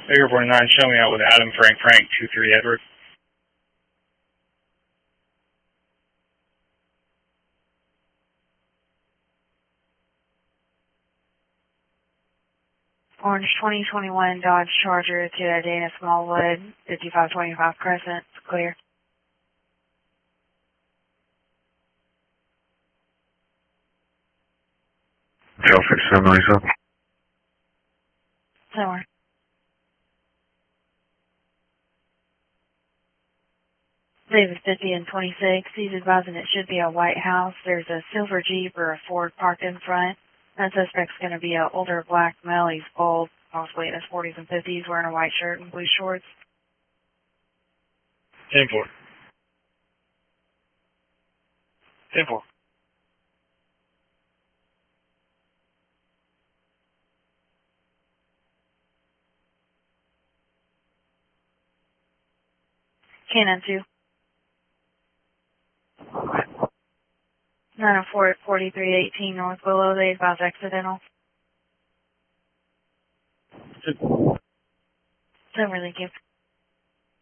Baker 49, show me out with Adam Frank 23 Edward. Orange 2021 Dodge Charger to Dana Smallwood, 5525 Crescent, clear. Tail 67 Lisa. Somewhere. David 50 and 26. He's advising it should be a white house. There's a silver Jeep or a Ford parked in front. That suspect's going to be an older black male. He's bald, possibly in his 40s and 50s, wearing a white shirt and blue shorts. 10-4. 10-4. Cannon 2. 904 at 4318 North Willow. They advise accidental. So really good.